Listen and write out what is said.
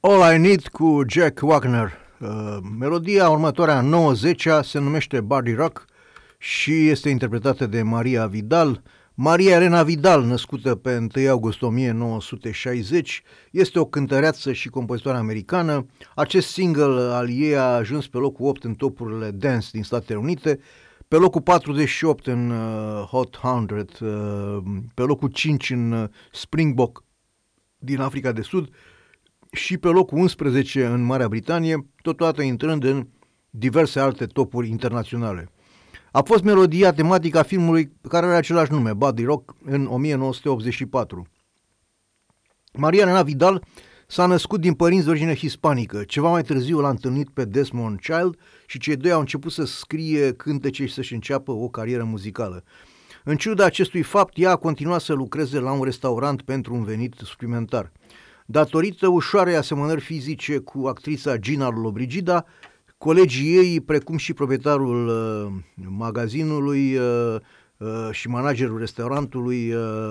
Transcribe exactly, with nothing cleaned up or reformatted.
All I Need cu Jack Wagner. Uh, melodia următoarea, a nouă-zecea, se numește Body Rock și este interpretată de Maria Vidal. Maria Elena Vidal, născută pe întâi august o mie nouă sute șaizeci, este o cântăreață și compozitoare americană. Acest single al ei a ajuns pe locul opt în topurile dance din Statele Unite, pe locul patruzeci și opt în uh, Hot o sută, uh, pe locul cinci în uh, Springbok din Africa de Sud și pe locul unsprezece în Marea Britanie, totodată intrând în diverse alte topuri internaționale. A fost melodia tematică a filmului care are același nume, Body Rock, în o mie nouă sute optzeci și patru. Maria Elena Vidal s-a născut din părinți de origine hispanică. Ceva mai târziu l-a întâlnit pe Desmond Child și cei doi au început să scrie cântece și să-și înceapă o carieră muzicală. În ciuda acestui fapt, ea a continuat să lucreze la un restaurant pentru un venit suplimentar. Datorită ușoarei asemănări fizice cu actrița Gina Lollobrigida, colegii ei, precum și proprietarul uh, magazinului uh, uh, și managerul restaurantului, uh,